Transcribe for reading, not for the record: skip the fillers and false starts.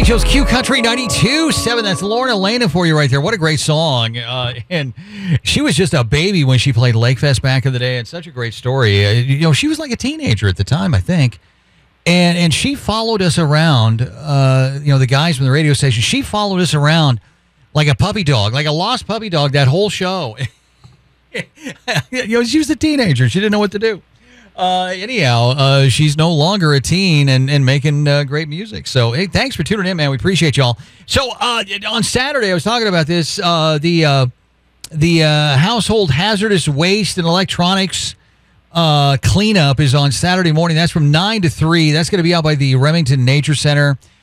Joe's Q Country 92.7. That's Lauren Elena for you right there. What a great song. And she was just a baby when she played Lake Fest back in the day. And such a great story. She was like a teenager at the time, I think. And she followed us around, the guys from the radio station. She followed us around like a puppy dog, like a lost puppy dog, that whole show. She was a teenager. She didn't know what to do. She's no longer a teen and making great music. So, hey, thanks for tuning in, man. We appreciate y'all. So, on Saturday, I was talking about this, the household hazardous waste and electronics cleanup is on Saturday morning. That's from 9 to 3. That's going to be out by the Remington Nature Center.